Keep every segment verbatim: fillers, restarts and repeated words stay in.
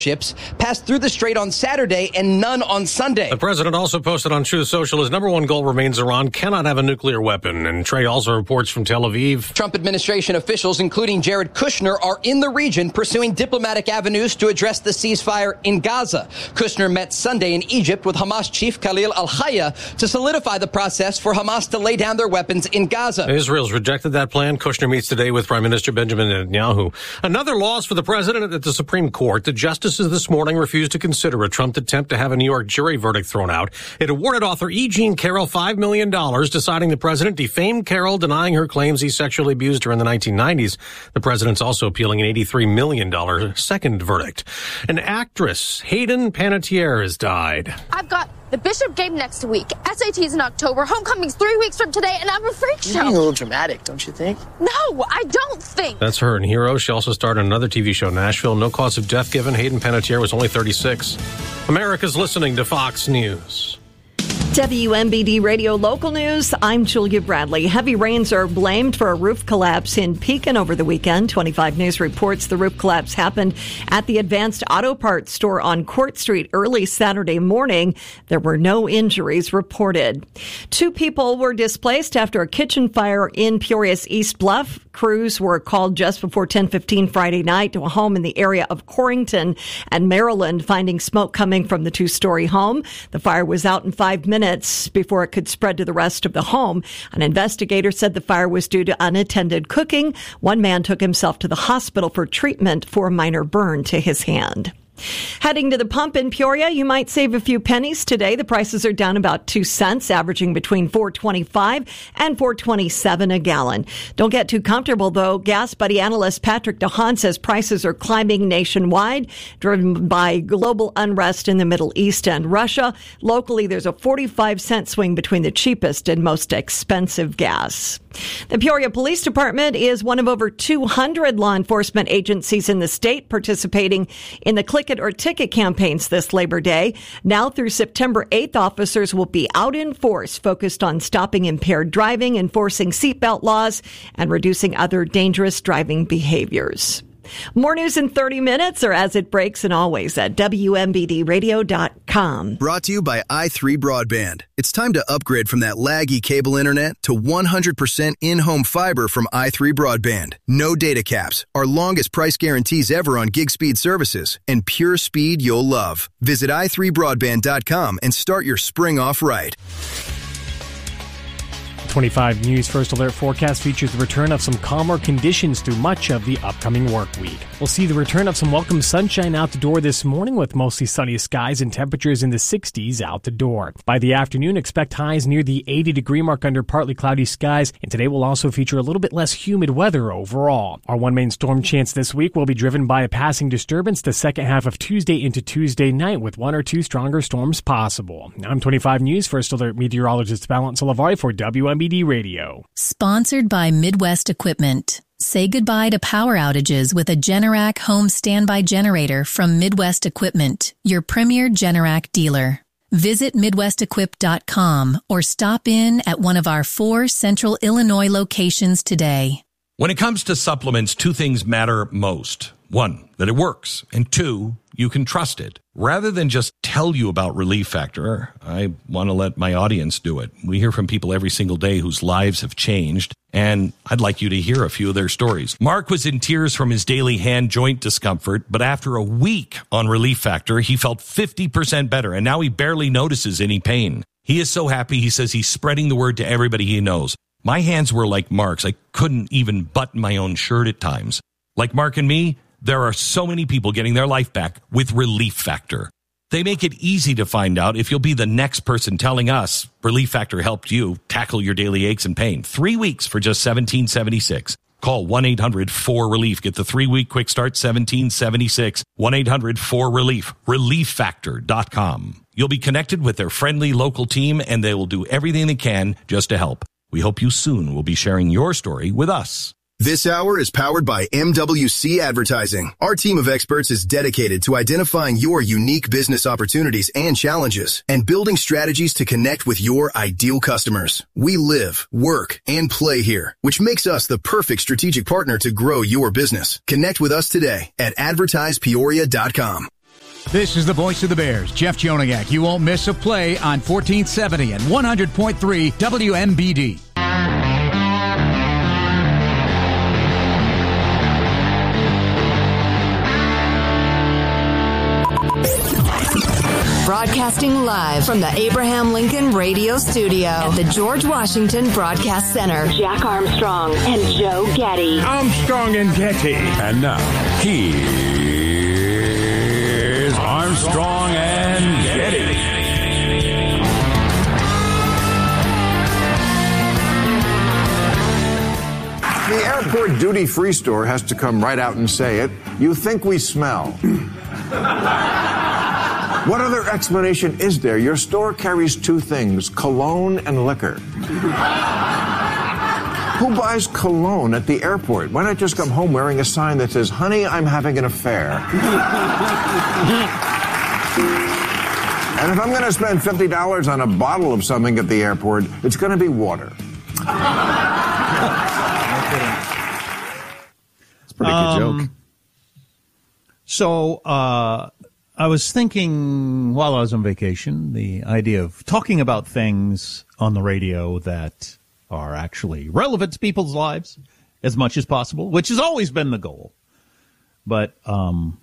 ships passed through the strait on Saturday and none on Sunday. The president also posted on Truth Social his number one goal remains Iran cannot have a nuclear weapon. And Trey also reports from Tel Aviv. Trump administration officials, including Jared Kushner, are in the region pursuing diplomatic avenues to address the ceasefire in Gaza. Kushner met Sunday in Egypt with Hamas chief Khalil al-Hayya to solidify the process for Hamas to lay down their weapons in Gaza. Israel's rejected that plan. Kushner meets today with Prime Minister Benjamin Netanyahu. Another loss for the president at the Supreme Court. The justice this morning refused to consider a Trump attempt to have a New York jury verdict thrown out. It awarded author E. Jean Carroll five million dollars, deciding the president defamed Carroll, denying her claims he sexually abused her in the nineteen nineties. The president's also appealing an eighty-three million dollars second verdict. An actress, Hayden Panettiere, has died. I've got the Bishop game next week, S A Ts in October, homecoming's three weeks from today, and I'm a freak show. You're being a little dramatic, don't you think? No, I don't think. That's her in Hero. She also starred in another T V show, Nashville. No cause of death given. Hayden Panettiere was only thirty-six. America's listening to Fox News. W M B D Radio Local News, I'm Julia Bradley. Heavy rains are blamed for a roof collapse in Pekin over the weekend. twenty-five News reports the roof collapse happened at the Advanced Auto Parts store on Court Street early Saturday morning. There were no injuries reported. Two people were displaced after a kitchen fire in Peoria's East Bluff. Crews were called just before ten fifteen Friday night to a home in the area of Corrington and Maryland, finding smoke coming from the two-story home. The fire was out in five minutes before it could spread to the rest of the home. An investigator said the fire was due to unattended cooking. One man took himself to the hospital for treatment for a minor burn to his hand. Heading to the pump in Peoria, you might save a few pennies today. The prices are down about two cents, averaging between four twenty-five and four twenty-seven a gallon. Don't get too comfortable, though. Gas Buddy analyst Patrick DeHaan says prices are climbing nationwide, driven by global unrest in the Middle East and Russia. Locally, there's a forty-five cent swing between the cheapest and most expensive gas. The Peoria Police Department is one of over two hundred law enforcement agencies in the state participating in the Click It or Ticket campaigns this Labor Day. Now through September eighth, officers will be out in force focused on stopping impaired driving, enforcing seatbelt laws, and reducing other dangerous driving behaviors. More news in thirty minutes or as it breaks, and always at W M B D radio dot com. Brought to you by i three Broadband. It's time to upgrade from that laggy cable internet to one hundred percent in-home fiber from i three Broadband. No data caps, our longest price guarantees ever on gig speed services, and pure speed you'll love. Visit i three broadband dot com and start your spring off right. twenty-five News First Alert forecast features the return of some calmer conditions through much of the upcoming work week. We'll see the return of some welcome sunshine out the door this morning with mostly sunny skies and temperatures in the sixties out the door. By the afternoon, expect highs near the eighty degree mark under partly cloudy skies, and today will also feature a little bit less humid weather overall. Our one main storm chance this week will be driven by a passing disturbance the second half of Tuesday into Tuesday night, with one or two stronger storms possible. I'm twenty-five News First Alert meteorologist Valent Salavari for W M B D Radio. Sponsored by Midwest Equipment. Say goodbye to power outages with a Generac home standby generator from Midwest Equipment, your premier Generac dealer. Visit midwest equip dot com or stop in at one of our four Central Illinois locations today. When it comes to supplements, two things matter most. One, that it works, and two, you can trust it. Rather than just tell you about Relief Factor, I want to let my audience do it. We hear from people every single day whose lives have changed, and I'd like you to hear a few of their stories. Mark was in tears from his daily hand joint discomfort, but after a week on Relief Factor, he felt fifty percent better, and now he barely notices any pain. He is so happy, he says he's spreading the word to everybody he knows. My hands were like Mark's. I couldn't even button my own shirt at times. Like Mark and me, there are so many people getting their life back with Relief Factor. They make it easy to find out if you'll be the next person telling us Relief Factor helped you tackle your daily aches and pain. Three weeks for just seventeen seventy-six. Call one eight hundred four relief. Get the three-week quick start, seventeen seventy-six. one eight hundred four relief. relief factor dot com. You'll be connected with their friendly local team, and they will do everything they can just to help. We hope you soon will be sharing your story with us. This hour is powered by M W C Advertising. Our team of experts is dedicated to identifying your unique business opportunities and challenges and building strategies to connect with your ideal customers. We live, work, and play here, which makes us the perfect strategic partner to grow your business. Connect with us today at advertise peoria dot com. This is the voice of the Bears, Jeff Joniak. You won't miss a play on fourteen seventy and one hundred point three W M B D. Broadcasting live from the Abraham Lincoln Radio Studio at the George Washington Broadcast Center. Jack Armstrong and Joe Getty. Armstrong and Getty. And now, here's Armstrong and Getty. The airport duty-free store has to come right out and say it. You think we smell. What other explanation is there? Your store carries two things, cologne and liquor. Who buys cologne at the airport? Why not just come home wearing a sign that says, honey, I'm having an affair? And if I'm going to spend fifty dollars on a bottle of something at the airport, it's going to be water. It's a pretty good um, joke. So, uh... I was thinking while I was on vacation, the idea of talking about things on the radio that are actually relevant to people's lives as much as possible, which has always been the goal. But um,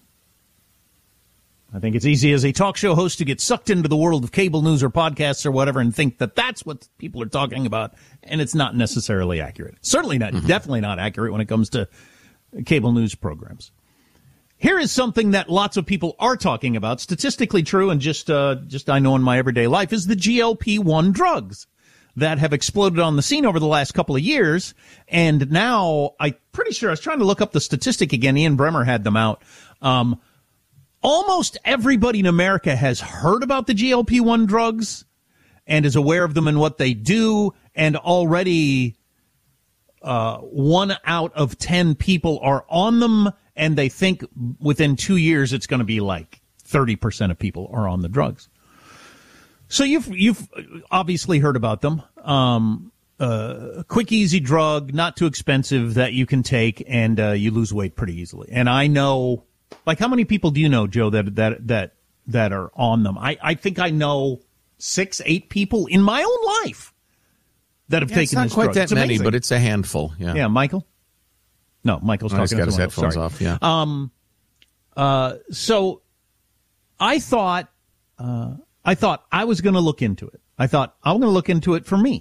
I think it's easy as a talk show host to get sucked into the world of cable news or podcasts or whatever and think that that's what people are talking about, and it's not necessarily accurate. Certainly not, mm-hmm. definitely not accurate when it comes to cable news programs. Here is something that lots of people are talking about, statistically true, and just uh, just I know in my everyday life, is the G L P one drugs that have exploded on the scene over the last couple of years. And now, I'm pretty sure, I was trying to look up the statistic again, Ian Bremmer had them out. Um, almost everybody in America has heard about the G L P one drugs and is aware of them and what they do, and already uh, one out of ten people are on them. And they think within two years it's going to be like thirty percent of people are on the drugs. So you've you've obviously heard about them. Um, uh, quick, easy drug, not too expensive that you can take, and uh, you lose weight pretty easily. And I know, like, how many people do you know, Joe, that that that that are on them? I, I think I know six, eight people in my own life that have yeah, taken this drug. It's not quite that it's many, but it's a handful. Yeah, yeah, Michael. No, Michael's oh, talking he's got to his someone headphones else. off. Yeah. Um. Uh. So, I thought, uh, I thought I was going to look into it. I thought I'm going to look into it for me.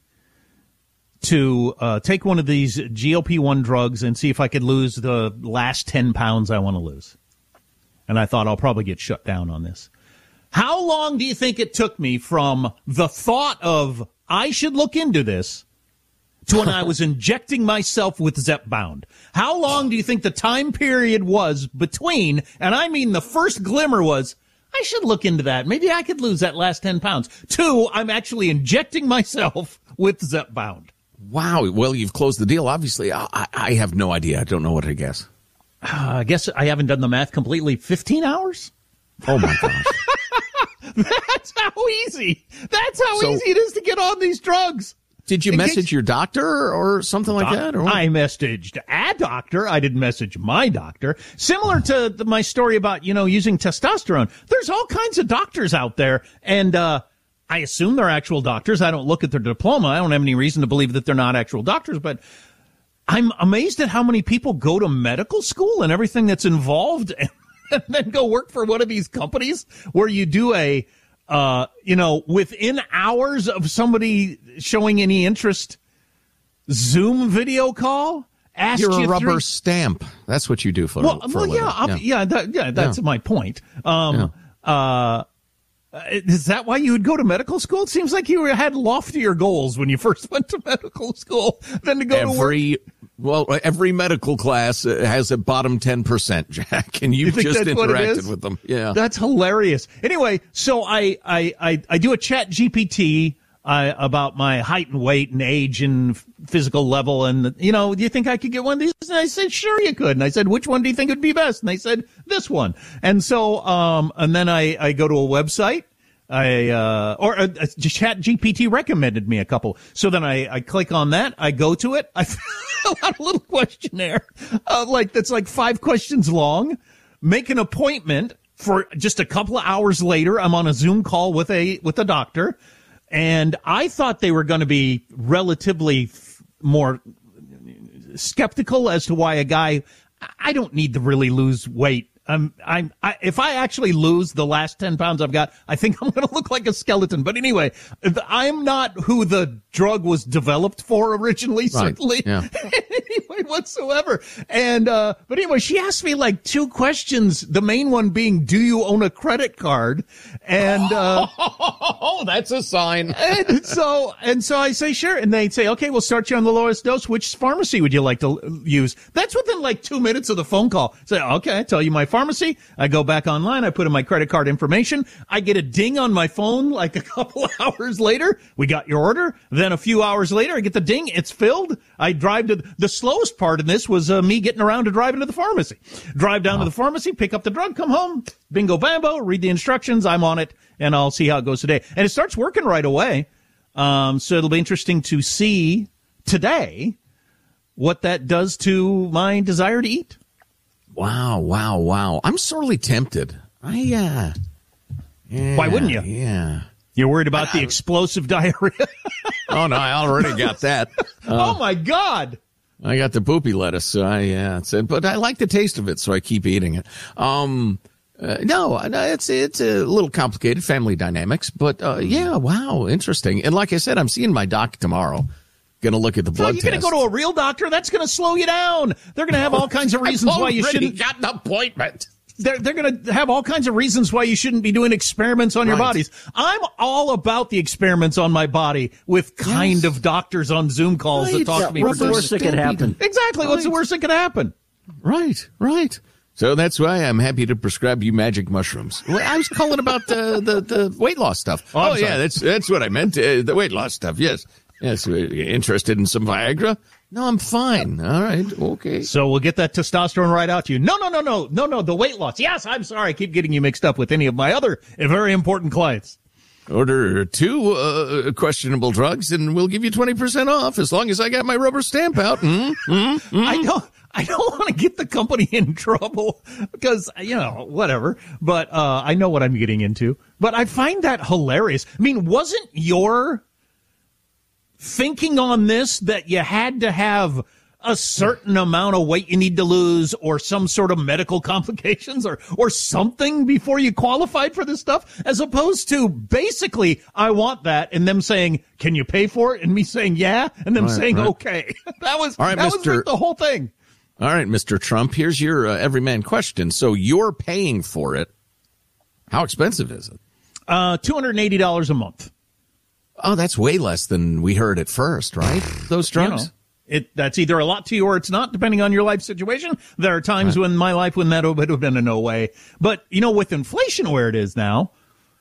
To uh, take one of these G L P one drugs and see if I could lose the last ten pounds I want to lose. And I thought I'll probably get shut down on this. How long do you think it took me from the thought of I should look into this to when I was injecting myself with Zepbound? How long do you think the time period was between, and I mean the first glimmer was, I should look into that. Maybe I could lose that last ten pounds. Two, I'm actually injecting myself with Zepbound. Wow. Well, you've closed the deal, obviously. I, I have no idea. I don't know what to guess. Uh, I guess I haven't done the math completely. fifteen hours? Oh, my gosh. That's how easy. That's how so, easy it is to get on these drugs. Did you In message case, your doctor or something like doc, that? Or I messaged a doctor. I didn't message my doctor. Similar to the, my story about, you know, using testosterone. There's all kinds of doctors out there, and uh I assume they're actual doctors. I don't look at their diploma. I don't have any reason to believe that they're not actual doctors, but I'm amazed at how many people go to medical school and everything that's involved and, and then go work for one of these companies where you do a, uh, you know, within hours of somebody showing any interest, Zoom video call. Ask You're you a rubber three... stamp. That's what you do for, well, for well, a living. Yeah, yeah, yeah, that, yeah, that's yeah. my point. Um, yeah. uh, Uh, is that why you would go to medical school? It seems like you had loftier goals when you first went to medical school than to go every, to work. Well, every medical class has a bottom ten percent, Jack, and you've you just interacted with them. Yeah. That's hilarious. Anyway, so I, I, I, I do a chat G P T uh, about my height and weight and age and physical level. And, you know, do you think I could get one of these? And I said, sure you could. And I said, which one do you think would be best? And they said, this one. And so, um, and then I, I go to a website. I, uh, or uh, Chat G P T recommended me a couple. So then I, I click on that. I go to it. I fill out a little questionnaire, uh, like, that's like five questions long. Make an appointment. For just a couple of hours later, I'm on a Zoom call with a with a doctor, and I thought they were going to be relatively f- more skeptical as to why a guy, I don't need to really lose weight. Um, I'm, I, if I actually lose the last ten pounds I've got, I think I'm going to look like a skeleton. But anyway, I'm not who the drug was developed for originally, right. certainly. Yeah. Anyway, whatsoever. And, uh, but anyway, she asked me like two questions. The main one being, do you own a credit card? And, uh, oh, that's a sign. and so, and so I say, sure. And they say, okay, we'll start you on the lowest dose. Which pharmacy would you like to use? That's within like two minutes of the phone call. Say, okay, I tell you my pharmacy. Pharmacy. I go back online. I put in my credit card information. I get a ding on my phone like a couple of hours later. We got your order. Then a few hours later, I get the ding. It's filled. I drive to the slowest part in this was uh, me getting around to driving to the pharmacy. Drive down wow. to the pharmacy, pick up the drug, come home. Bingo bambo. Read the instructions. I'm on it, and I'll see how it goes today. And it starts working right away. Um, so it'll be interesting to see today what that does to my desire to eat. Wow, wow, wow. I'm sorely tempted. I, uh, yeah, why wouldn't you? Yeah. You're worried about uh, the explosive diarrhea? Oh, no, I already got that. Uh, oh, my God. I got the poopy lettuce, so I, yeah, it's it, but I like the taste of it, so I keep eating it. Um, uh, no, it's, it's a little complicated, family dynamics, but, uh, yeah, wow, interesting. And like I said, I'm seeing my doc tomorrow. Going to look at the blood test. You're going to go to a real doctor? That's going to slow you down. They're going to have all kinds of reasons why you shouldn't. I've already got an appointment. They're, they're going to have all kinds of reasons why you shouldn't be doing experiments on right. your bodies. I'm all about the experiments on my body with kind yes. of doctors on Zoom calls right. that talk yeah, to me. What's the worst that could happen? Exactly. Right. What's the worst that could happen? Right, right. So that's why I'm happy to prescribe you magic mushrooms. Well, I was calling about the, the, the weight loss stuff. Oh, oh yeah, that's that's what I meant. Uh, the weight loss stuff, yes. Yes, interested in some Viagra? No, I'm fine. All right, okay. So we'll get that testosterone right out to you. No, no, no, no, no, no, the weight loss. Yes, I'm sorry. I keep getting you mixed up with any of my other very important clients. Order two uh, questionable drugs, and we'll give you twenty percent off as long as I got my rubber stamp out. Mm, mm, mm. I don't, I don't want to get the company in trouble because, you know, whatever. But uh, I know what I'm getting into. But I find that hilarious. I mean, wasn't your thinking on this that you had to have a certain amount of weight you need to lose or some sort of medical complications or, or something before you qualified for this stuff, as opposed to basically, I want that, and them saying, can you pay for it? And me saying, yeah, and them right, saying, right. okay. that was, All right, that Mister was like the whole thing. All right, Mister Trump, here's your uh, everyman question. So you're paying for it. How expensive is it? Uh, two hundred eighty dollars a month. Oh, that's way less than we heard at first, right? Those drugs? You know, it that's either a lot to you or it's not, depending on your life situation. There are times right. when my life when that would have been a no way. But, you know, with inflation where it is now,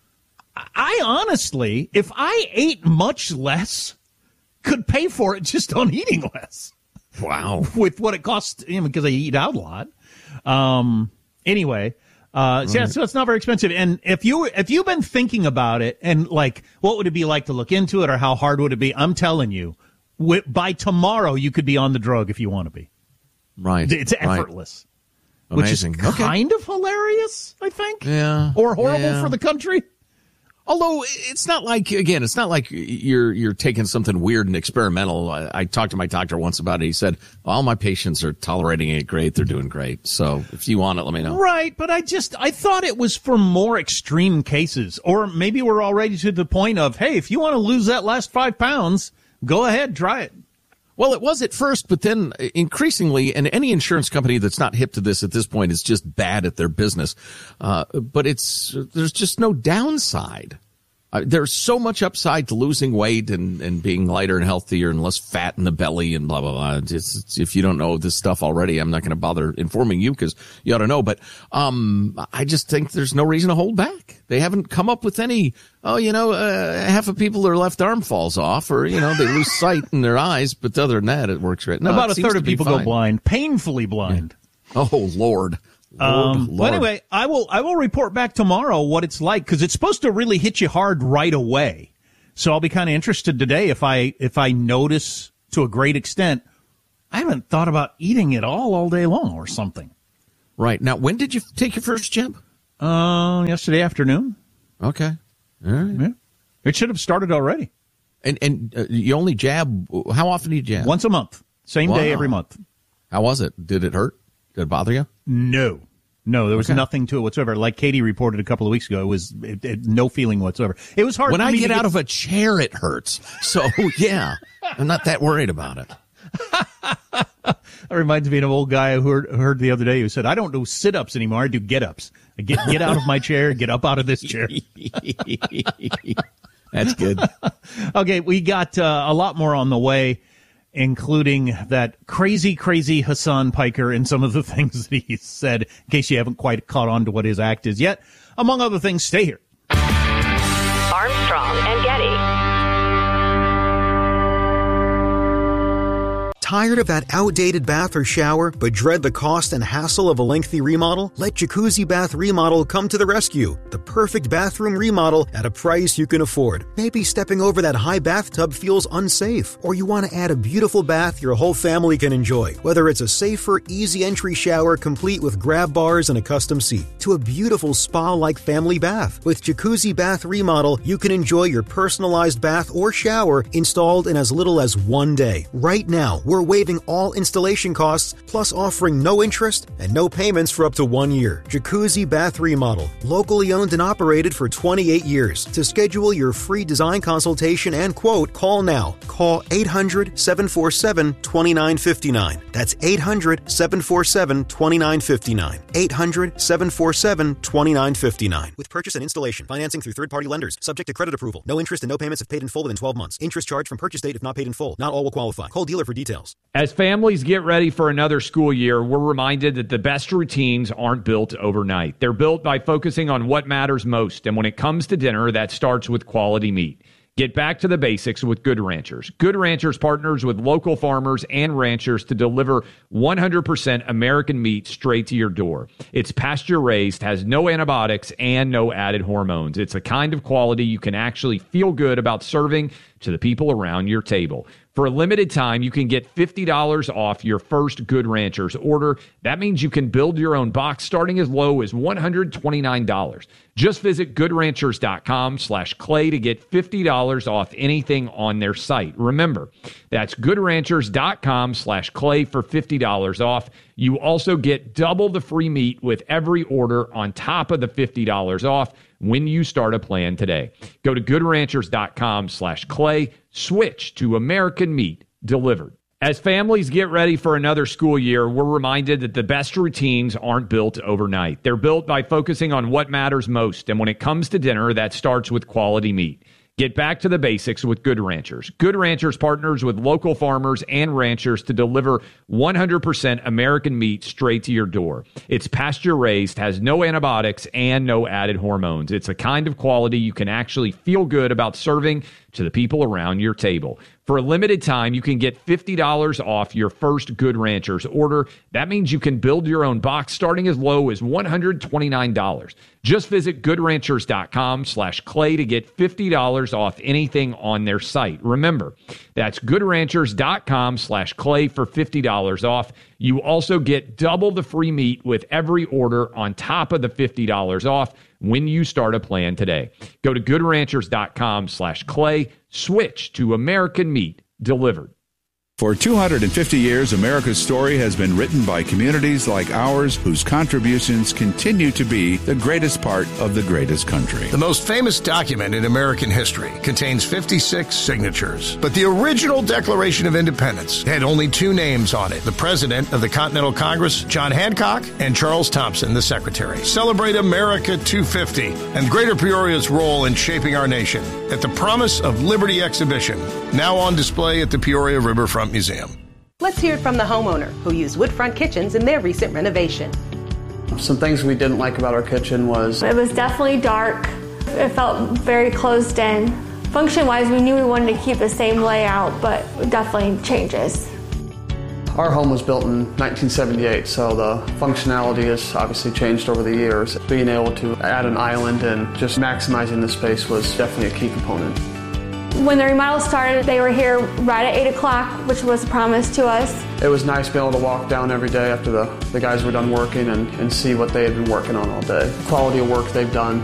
I honestly, if I ate much less, could pay for it just on eating less. Wow. With what it costs, you know, because I eat out a lot. Um, anyway. Uh, so, yeah, so it's not very expensive. And if you, if you've been thinking about it and like, what would it be like to look into it or how hard would it be? I'm telling you, w- by tomorrow, you could be on the drug if you want to be. Right. It's effortless. Right. Amazing. Which is okay. kind of hilarious, I think. Yeah. Or horrible yeah. for the country. Although it's not like, again, it's not like you're you're taking something weird and experimental. I, I talked to my doctor once about it. He said, all my patients are tolerating it great. They're doing great. So if you want it, let me know. Right. But I just, I thought it was for more extreme cases. Or maybe we're already to the point of, hey, if you want to lose that last five pounds, go ahead, try it. Well, it was at first, but then increasingly, and any insurance company that's not hip to this at this point is just bad at their business. Uh, but it's, there's just no downside. Uh, there's so much upside to losing weight and, and being lighter and healthier and less fat in the belly and blah, blah, blah. It's, it's, if you don't know this stuff already, I'm not going to bother informing you because you ought to know. But um, I just think there's no reason to hold back. They haven't come up with any, oh, you know, uh, half of people their left arm falls off or, you know, they lose sight in their eyes. But other than that, it works right. No, about a third of people fine. go blind, painfully blind. Yeah. Oh, Lord. Lord, um, Lord. Well, anyway, I will, I will report back tomorrow what it's like because it's supposed to really hit you hard right away. So I'll be kind of interested today if I, if I notice to a great extent, I haven't thought about eating it all all day long or something. Right. Now, when did you take your first jab? Uh, yesterday afternoon. Okay. All right. Yeah. It should have started already. And and uh, you only jab, how often do you jab? Once a month. Same wow. day every month. How was it? Did it hurt? Did it bother you? No. No, there was okay. nothing to it whatsoever. Like Katie reported a couple of weeks ago, it was it, it, no feeling whatsoever. It was hard when for I me get to out get... of a chair, it hurts. So, yeah, I'm not that worried about it. That reminds me of an old guy who heard, heard the other day who said, I don't do sit-ups anymore, I do get-ups. I get, get out of my chair, get up out of this chair. That's good. Okay, we got uh, a lot more on the way, including that crazy, crazy Hassan Piker and some of the things that he said, in case you haven't quite caught on to what his act is yet. Among other things, stay here. Armstrong and Getty. Tired of that outdated bath or shower, but dread the cost and hassle of a lengthy remodel? Let Jacuzzi Bath Remodel come to the rescue. The perfect bathroom remodel at a price you can afford. Maybe stepping over that high bathtub feels unsafe, or you want to add a beautiful bath your whole family can enjoy. Whether it's a safer, easy entry shower complete with grab bars and a custom seat, to a beautiful spa-like family bath. With Jacuzzi Bath Remodel, you can enjoy your personalized bath or shower installed in as little as one day. Right now, we're waiving all installation costs, plus offering no interest and no payments for up to one year. Jacuzzi Bath Remodel, locally owned and operated for twenty-eight years. To schedule your free design consultation and quote, call now. Call eight hundred, seven four seven, two nine five nine. That's eight hundred, seven four seven, two nine five nine. eight hundred, seven four seven, two nine five nine. With purchase and installation, financing through third-party lenders, subject to credit approval. No interest and no payments if paid in full within twelve months. Interest charged from purchase date if not paid in full. Not all will qualify. Call dealer for details. As families get ready for another school year, we're reminded that the best routines aren't built overnight. They're built by focusing on what matters most. And when it comes to dinner, that starts with quality meat. Get back to the basics with Good Ranchers. Good Ranchers partners with local farmers and ranchers to deliver one hundred percent American meat straight to your door. It's pasture-raised, has no antibiotics, and no added hormones. It's the kind of quality you can actually feel good about serving to the people around your table. For a limited time, you can get fifty dollars off your first Good Ranchers order. That means you can build your own box starting as low as one hundred twenty-nine dollars. Just visit goodranchers.com slash clay to get fifty dollars off anything on their site. Remember, that's goodranchers.com slash clay for fifty dollars off. You also get double the free meat with every order on top of the fifty dollars off when you start a plan today. Go to goodranchers.com slash clay. Switch to American meat delivered. As families get ready for another school year, we're reminded that the best routines aren't built overnight. They're built by focusing on what matters most. And when it comes to dinner, that starts with quality meat. Get back to the basics with Good Ranchers. Good Ranchers partners with local farmers and ranchers to deliver one hundred percent American meat straight to your door. It's pasture-raised, has no antibiotics, and no added hormones. It's a kind of quality you can actually feel good about serving to the people around your table. For a limited time, you can get fifty dollars off your first Good Ranchers order. That means you can build your own box starting as low as one hundred twenty-nine dollars. Just visit goodranchers.com slash clay to get fifty dollars off anything on their site. Remember, that's goodranchers.com slash clay for fifty dollars off. You also get double the free meat with every order on top of the fifty dollars off when you start a plan today. Go to goodranchers.com slash clay. Switch to American meat delivered. For two hundred fifty years, America's story has been written by communities like ours whose contributions continue to be the greatest part of the greatest country. The most famous document in American history contains fifty-six signatures. But the original Declaration of Independence had only two names on it: the President of the Continental Congress, John Hancock, and Charles Thompson, the Secretary. Celebrate America two fifty and Greater Peoria's role in shaping our nation at the Promise of Liberty exhibition, now on display at the Peoria Riverfront Museum. Let's hear it from the homeowner who used Woodfront Kitchens in their recent renovation. Some things we didn't like about our kitchen was it was definitely dark. It felt very closed in. Function-wise, we knew we wanted to keep the same layout, but definitely changes. Our home was built in nineteen seventy-eight, so the functionality has obviously changed over the years. Being able to add an island and just maximizing the space was definitely a key component. When the remodel started, they were here right at eight o'clock, which was a promise to us. It was nice being able to walk down every day after the, the guys were done working and, and see what they had been working on all day. The quality of work they've done